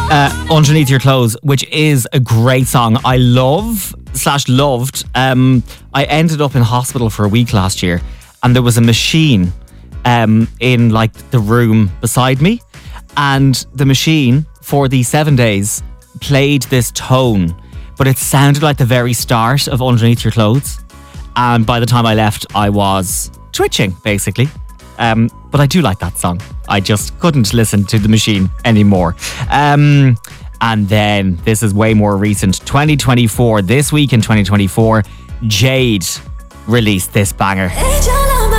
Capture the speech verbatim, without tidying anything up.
Uh, Underneath Your Clothes, which is a great song. I love slash loved. Um, I ended up in hospital for a week last year, and there was a machine um, in like the room beside me, and the machine for the seven days played this tone, but it sounded like the very start of Underneath Your Clothes. And by the time I left, I was twitching, basically. Um, but I do like that song. I just couldn't listen to the machine anymore. Um, and then, this is way more recent, twenty twenty-four, this week in twenty twenty-four, Jade released this banger.